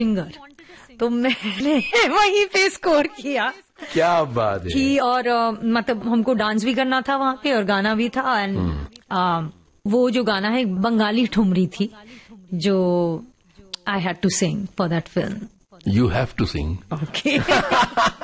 Singer, तो मैंने वहीं पे स्कोर किया। क्या बात है। और मतलब हमको डांस भी करना था वहां पे और गाना भी था। एंड वो जो गाना है बंगाली ठुमरी थी जो I had to sing for that film. You have to sing. Okay.